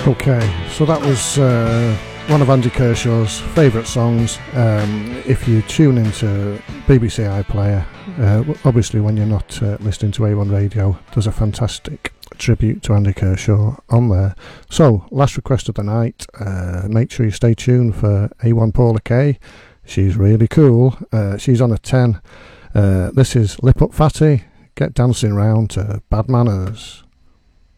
Okay, so that was one of Andy Kershaw's favourite songs. If you tune into BBC iPlayer, obviously when you're not listening to A1 Radio, there's a fantastic tribute to Andy Kershaw on there. So, last request of the night, make sure you stay tuned for A1 Paula Kay. She's really cool. She's on a 10. This is Lip Up Fatty, Get Dancing Round to Bad Manners.